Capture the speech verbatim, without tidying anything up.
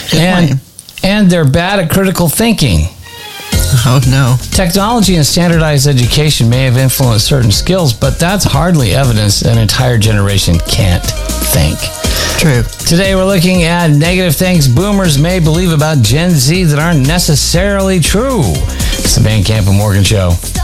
Good and, point. and they're bad at critical thinking. Oh, no. Technology and standardized education may have influenced certain skills, but that's hardly evidence an entire generation can't think. True. Today we're looking at negative things boomers may believe about Gen Z that aren't necessarily true. It's the Van Camp and Morgan Show.